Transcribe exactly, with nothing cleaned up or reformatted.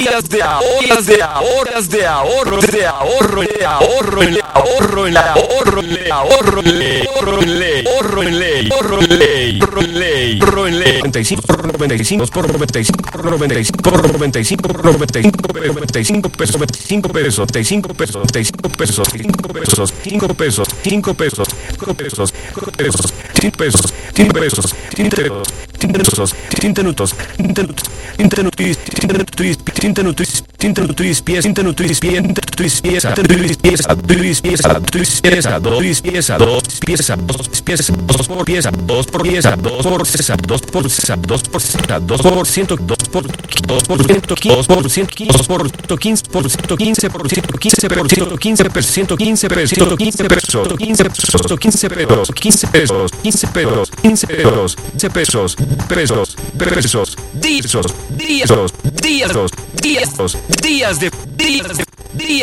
días de ahorros de ahorros de ahorro de ahorro de ahorro de ahorro de ahorro de ahorro de ahorro de ahorro de ahorro de ahorro de ahorro de noventa y cinco por noventa y cinco por noventa y cinco por noventa y cinco por noventa y cinco por noventa y cinco pesos veinticinco pesos veinticinco pesos veinticinco pesos cinco pesos cinco pesos cinco pesos cinco pesos cinco pesos cinco pesos cinco pesos cinco pesos Tintenutos, tintenutos, tintenutos, tintenutris, tintenutris, tintenutris, tintenutris, pies, tintenutris, tintenutris, pieza, tintenutris, pieza, tintenutris, pieza, tintenutris, pieza, dos pieza, dos pieza, dos pieza, dos por pieza, dos por pieza, dos por pieza, dos por pieza, dos por pieza, dos por ciento, dos por dos por ciento, dos por ciento, dos por quince por ciento, quince por ciento, quince por ciento, quince por ciento, quince por ciento, quince pesos, quince pesos, quince pesos, quince pesos, quince pesos, quince pesos, quince pesos, pesos, pesos, días, días, días, días, días de días de días